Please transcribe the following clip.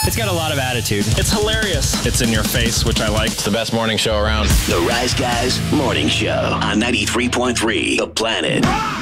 It's got a lot of attitude. It's hilarious. It's in your face, which I like. It's the best morning show around. The Rise Guys Morning Show on 93.3 The Planet.